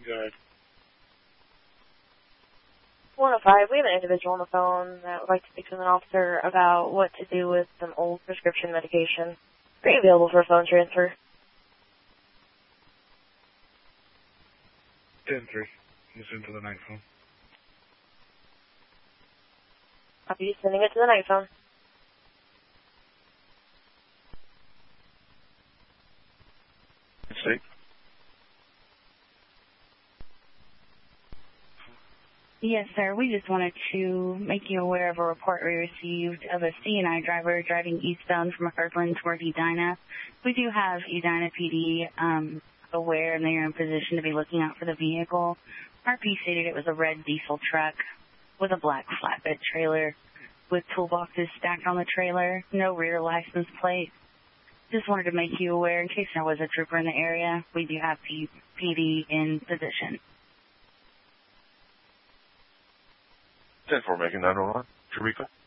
Go ahead. 105, we have an individual on the phone that would like to speak to an officer about what to do with some old prescription medication. Are you available for a phone transfer? 10-3. Listen to the night phone. Copy, sending it to the night phone. State. Yes, sir. We just wanted to make you aware of a report we received of a C&I driver driving eastbound from Kirkland toward Edina. We do have Edina PD aware, and they are in position to be looking out for the vehicle. RP stated it was a red diesel truck with a black flatbed trailer with toolboxes stacked on the trailer, no rear license plate. Just wanted to make you aware in case there was a trooper in the area. We do have PD in position. 10-4 making 911. Eureka.